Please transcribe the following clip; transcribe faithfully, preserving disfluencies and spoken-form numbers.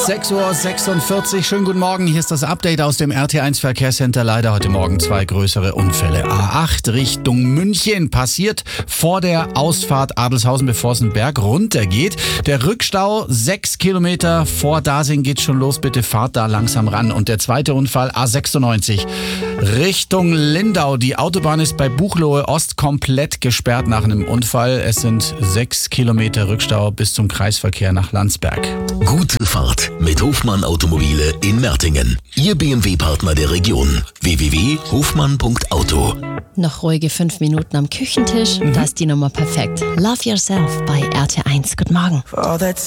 sechs Uhr sechsundvierzig. Schönen guten Morgen. Hier ist das Update aus dem R T eins Verkehrscenter. Leider heute Morgen zwei größere Unfälle. A acht Richtung München passiert vor der Ausfahrt Adelshausen, bevor es einen Berg runtergeht. Der Rückstau sechs Kilometer vor Dasing geht schon los. Bitte fahrt da langsam ran. Und der zweite Unfall A sechsundneunzig Richtung Lindau. Die Autobahn ist bei Buchloe Ost komplett gesperrt nach einem Unfall. Es sind sechs Kilometer Rückstau bis zum Kreisverkehr nach Landsberg. Gute Fahrt mit Hofmann Automobile in Mertingen. Ihr B M W-Partner der Region. w w w punkt hofmann punkt auto. Noch ruhige fünf Minuten am Küchentisch. Mhm. Da ist die Nummer perfekt. Love Yourself bei R T eins. Guten Morgen.